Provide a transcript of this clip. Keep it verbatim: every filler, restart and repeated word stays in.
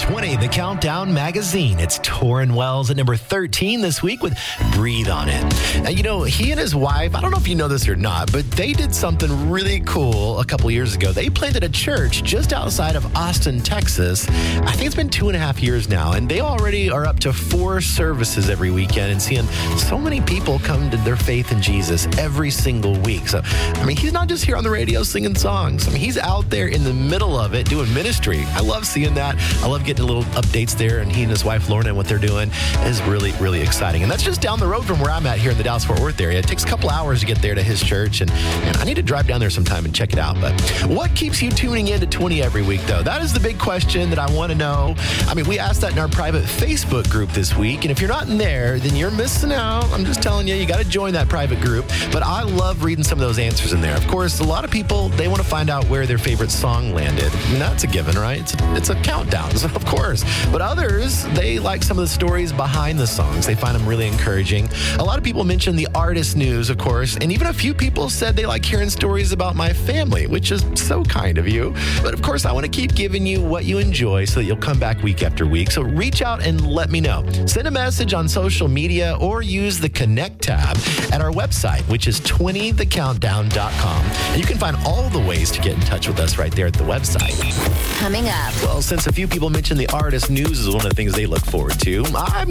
twenty, the Countdown Magazine. It's Torrin Wells at number thirteen this week with Breathe on It. And you know, he and his wife, I don't know if you know this or not, but they did something really cool a couple years ago. They planted a church just outside of Austin, Texas. I think it's been two and a half years now, and they already are up to four services every weekend and seeing so many people come to their faith in Jesus every single week. So, I mean, he's not just here on the radio singing songs. I mean, he's out there in the middle of it doing ministry. I love seeing that. I love getting little updates there, and he and his wife Lorna and what they're doing is really, really exciting. And that's just down the road from where I'm at here in the Dallas-Fort Worth area. It takes a couple hours to get there to his church, and, and I need to drive down there sometime and check it out. But what keeps you tuning in to twenty every week, though? That is the big question that I want to know. I mean, we asked that in our private Facebook group this week, and if you're not in there, then you're missing out. I'm just telling you, you got to join that private group. But I love reading some of those answers in there. Of course, a lot of people, they want to find out where their favorite song landed. I mean, that's a given, right? It's a, it's a countdown, so of course. But others, they like some of the stories behind the songs. They find them really encouraging. A lot of people mention the artist news, of course, and even a few people said they like hearing stories about my family, which is so kind of you. But of course, I want to keep giving you what you enjoy so that you'll come back week after week. So reach out and let me know. Send a message on social media or use the Connect tab at our website, which is twenty the countdown dot com. And you can find all the ways to get in touch with us right there at the website. Coming up. Well, since a few people mentioned the artist news is one of the things they look forward to, I'm